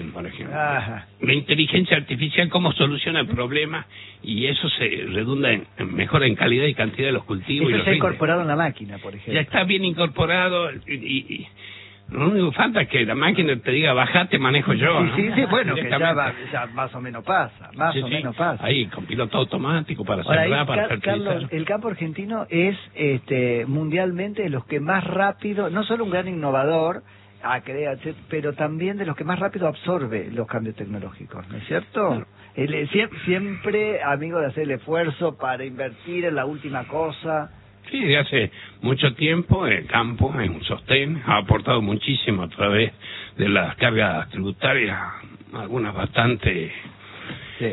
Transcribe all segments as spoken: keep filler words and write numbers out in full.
por ejemplo. Ajá. La inteligencia artificial, cómo soluciona el problema, y eso se redunda en, en mejora en calidad y cantidad de los cultivos. Eso y los se ha rindes. incorporado en la máquina, por ejemplo. Ya está bien incorporado, y, y, y lo único que falta es que la máquina te diga, bajate, manejo yo, ¿no? Sí, sí, bueno, que ya, va, ya más o menos pasa, más sí, o sí. menos pasa. Ahí, con piloto automático para Ahora, sembrar, ahí, para Car fertilizar. Carlos, el campo argentino es este, mundialmente de los que más rápido, no solo un gran innovador, ah, crea, pero también de los que más rápido absorbe los cambios tecnológicos, ¿no es cierto? Claro. Él, siempre, siempre amigo de hacer el esfuerzo para invertir en la última cosa. Sí, de hace mucho tiempo el campo es un sostén, ha aportado muchísimo a través de las cargas tributarias, algunas bastante sí.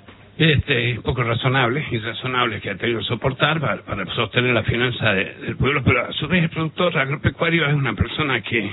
este poco razonables, irrazonables que ha tenido que soportar para, para sostener la finanza de, del pueblo, pero a su vez el productor agropecuario es una persona que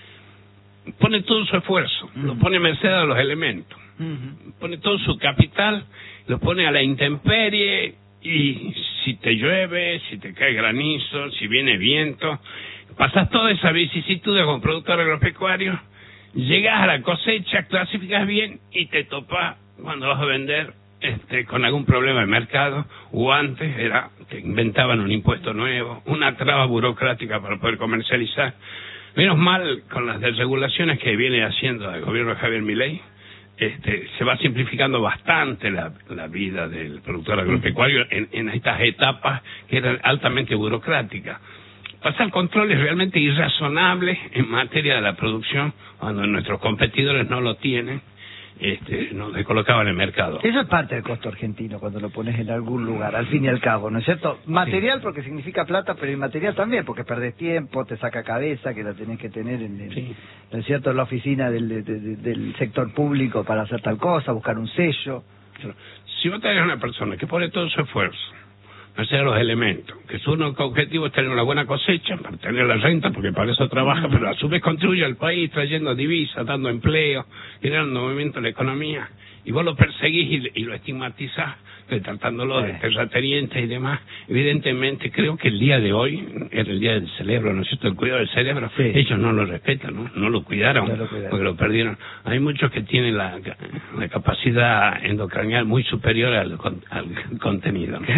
pone todo su esfuerzo, uh-huh. lo pone a merced a los elementos, uh-huh. pone todo su capital, lo pone a la intemperie. Y si te llueve, si te cae granizo, si viene viento, pasas toda esa vicisitud como productor agropecuario, llegas a la cosecha, clasificas bien y te topas cuando vas a vender este, con algún problema de mercado, o antes era que inventaban un impuesto nuevo, una traba burocrática para poder comercializar. Menos mal, con las desregulaciones que viene haciendo el gobierno de Javier Milei, Este, se va simplificando bastante la, la vida del productor agropecuario en, en estas etapas que eran altamente burocráticas. Pasar controles realmente irrazonables en materia de la producción, cuando nuestros competidores no lo tienen, este, nos descolocaban en el mercado. Eso es parte del costo argentino cuando lo pones en algún lugar, al fin y al cabo, ¿no es cierto? Material, sí, porque significa plata, pero inmaterial también, porque perdés tiempo, te saca cabeza, que la tenés que tener en, el, sí. ¿no es cierto?, en la oficina del, de, de, del sector público para hacer tal cosa, buscar un sello. Si vos tenés una persona que pone todo su esfuerzo hacer los elementos, que su único objetivo es tener una buena cosecha para tener la renta, porque para eso trabaja, pero a su vez contribuye al país trayendo divisas, dando empleo, generando movimiento en la economía, y vos lo perseguís y, y lo estigmatizás, tratándolo de terrateniente y demás. Evidentemente, creo que el día de hoy era el día del cerebro, ¿no es cierto?, el cuidado del cerebro. Sí. Ellos no lo respetan, ¿no? No lo cuidaron, no lo cuidaron, porque lo perdieron. Hay muchos que tienen la, la capacidad endocranial muy superior al, al contenido, ¿no?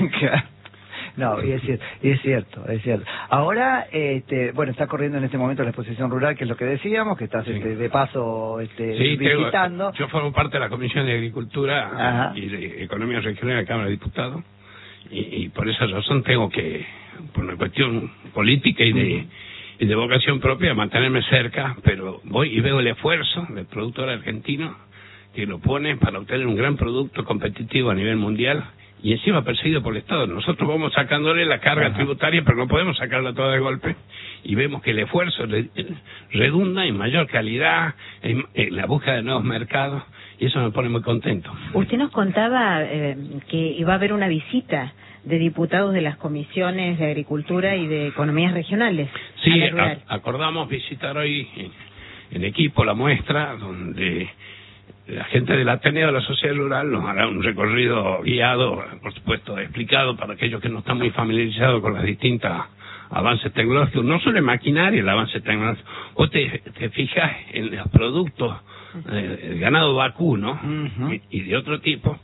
No, y es cierto, y es cierto, es cierto. Ahora, este, bueno, está corriendo en este momento la exposición rural, que es lo que decíamos, que estás sí. este, de paso este, sí, visitando. Tengo, yo formo parte de la Comisión de Agricultura Ajá. y de Economía Regional de la Cámara de Diputados, y, y por esa razón tengo que, por una cuestión política y de, uh-huh. y de vocación propia, mantenerme cerca, pero voy y veo el esfuerzo del productor argentino que lo pone para obtener un gran producto competitivo a nivel mundial, y encima perseguido por el Estado. Nosotros vamos sacándole la carga Ajá. tributaria, pero no podemos sacarla toda de golpe, y vemos que el esfuerzo redunda en mayor calidad, en, en la búsqueda de nuevos mercados, y eso me pone muy contento. Usted nos contaba eh, que iba a haber una visita de diputados de las comisiones de Agricultura y de Economías Regionales. Sí, a, acordamos visitar hoy en, en equipo la muestra, donde la gente del Ateneo de la Sociedad Rural nos hará un recorrido guiado, por supuesto, explicado para aquellos que no están muy familiarizados con las distintas avances tecnológicos, no solo en maquinaria, el avance tecnológico. Vos te, te fijas en los productos, eh, el ganado vacuno uh-huh. y, y de otro tipo,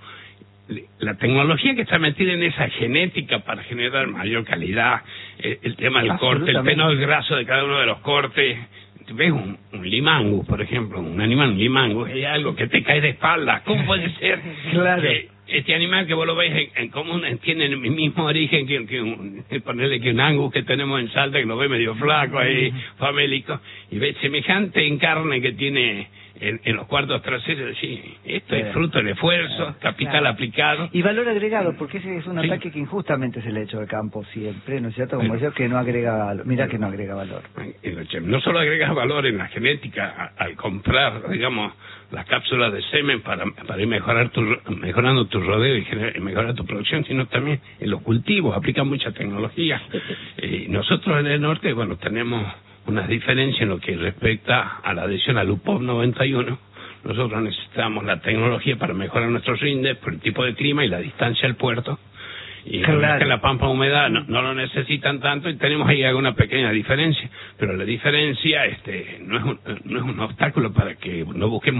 la tecnología que está metida en esa genética para generar mayor calidad, eh, el tema del corte, el peno graso de cada uno de los cortes. Ves un, un limango, por ejemplo, un animal, un limango, es algo que te cae de espalda. ¿Cómo puede ser claro. que este animal que vos lo ves en, en común tiene el mismo origen que, que un, ponerle que un angus que tenemos en Salta, que lo ve medio flaco ahí, famélico, y ves semejante en carne que tiene en, en los cuartos traseros? Sí, esto es fruto del esfuerzo, capital claro. aplicado. Y valor agregado, porque ese es un sí. ataque que injustamente se le ha hecho al campo siempre, ¿no es cierto? Como decía, que no agrega valor. Mira que no agrega valor. No solo agrega valor en la genética, al comprar, digamos, las cápsulas de semen para, para ir mejorar tu, mejorando tu rodeo y generar, mejorar tu producción, sino también en los cultivos, aplican mucha tecnología. Eh, nosotros en el norte, bueno, tenemos unas diferencias en lo que respecta a la adhesión al U P O V noventa y uno. Nosotros necesitamos la tecnología para mejorar nuestros rindes por el tipo de clima y la distancia al puerto. Y claro. que en la pampa húmeda no, no lo necesitan tanto, y tenemos ahí alguna pequeña diferencia, pero la diferencia este no es un, no es un obstáculo para que no busquemos